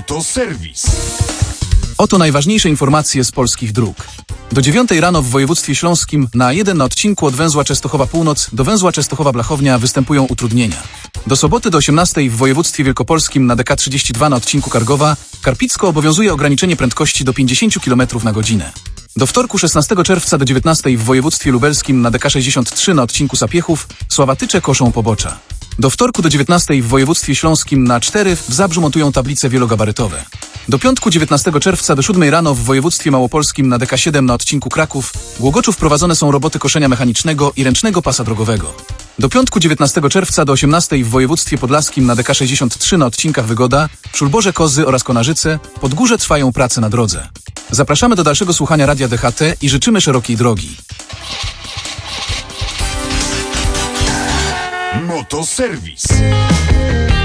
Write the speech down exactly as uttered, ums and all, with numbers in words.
Motoserwis. Oto najważniejsze informacje z polskich dróg. Do dziewiątej rano w województwie śląskim na jeden na odcinku od węzła Częstochowa Północ do węzła Częstochowa-Blachownia występują utrudnienia. Do soboty do osiemnastej w województwie wielkopolskim na D K trzydzieści dwa na odcinku Kargowa-Karpicko obowiązuje ograniczenie prędkości do pięćdziesiąt kilometrów na godzinę. Do wtorku szesnastego czerwca do dziewiętnastej w województwie lubelskim na D K sześćdziesiąt trzy na odcinku Sapiechów-Sławatycze koszą pobocza. Do wtorku do dziewiętnastej w województwie śląskim na cztery w Zabrzu montują tablice wielogabarytowe. Do piątku dziewiętnastego czerwca do siódmej rano w województwie małopolskim na D K siedem na odcinku Kraków-Głogoczu wprowadzone są roboty koszenia mechanicznego i ręcznego pasa drogowego. Do piątku dziewiętnastego czerwca do osiemnastej w województwie podlaskim na D K sześćdziesiąt trzy na odcinkach Wygoda, Szulborze Kozy oraz Konarzyce, Podgórze trwają prace na drodze. Zapraszamy do dalszego słuchania Radia D H T i życzymy szerokiej drogi. Motoserwis.